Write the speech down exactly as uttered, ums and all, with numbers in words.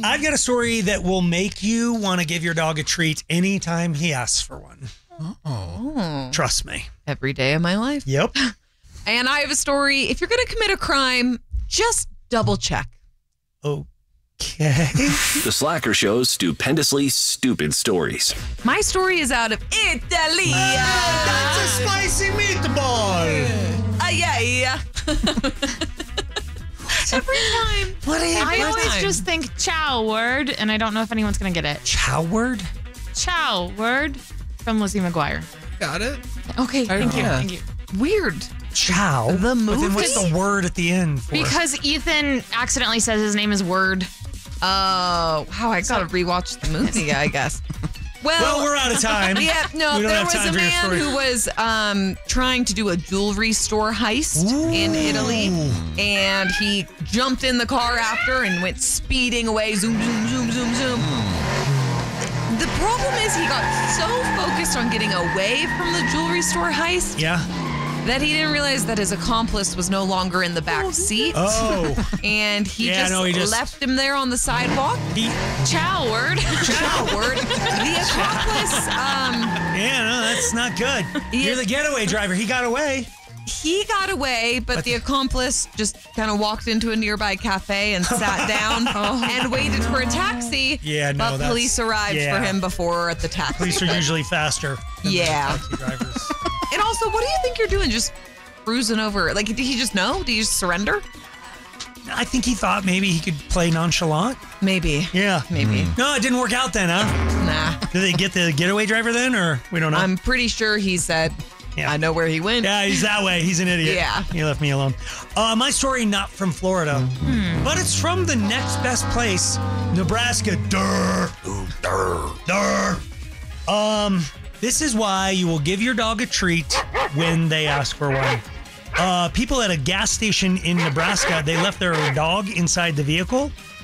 I've got a story that will make you want to give your dog a treat anytime he asks for one. Oh. Trust me. Every day of my life. Yep. And I have a story. If you're going to commit a crime, just double check. Okay. The Slacker Show's stupendously stupid stories. My story is out of Italy. That's a spicy meatball. Uh, yeah, yeah. Every time. What are you I Every always time. just think chow word, and I don't know if anyone's going to get it. Choward? Chow word from Lizzie McGuire. Got it? Okay, thank you. yeah. Thank you. Weird. Chow? The But then what's movie? the word at the end for? Because Ethan accidentally says his name is Word. Oh, wow. I got to rewatch the movie, I guess. Well, Well, we're out of time. Yeah, no, We don't there have was time a for your man story. who was um, trying to do a jewelry store heist in Italy, and he jumped in the car after and went speeding away, zoom, zoom, zoom, zoom, zoom. The problem is he got so focused on getting away from the jewelry store heist Yeah. that he didn't realize that his accomplice was no longer in the back seat. Oh. And he, Yeah, just no, he just- left him there on the sidewalk. He, Chow word. Coward. The accomplice, um, yeah, no, that's not good. You're the getaway driver. He got away. he got away, but the accomplice just kind of walked into a nearby cafe and sat down and waited for a taxi. Yeah, no, But that's- police arrived yeah. for him before at the taxi. Police are usually faster than the Yeah. taxi drivers. And also, what do you think you're doing? Just cruising over? Like, did he just know? Did he just surrender? I think he thought maybe he could play nonchalant. Maybe. Yeah. Maybe. No, it didn't work out then, huh? Nah. Did they get the getaway driver then, or we don't know? I'm pretty sure he said, Yeah. I know where he went. Yeah, he's that way. He's an idiot. Yeah. He left me alone. Uh, my story, not from Florida, but it's from the next best place, Nebraska. Durr. Durr. Durr. Um, this is why you will give your dog a treat when they ask for one. Uh, people at a gas station in Nebraska, they left their dog inside the vehicle,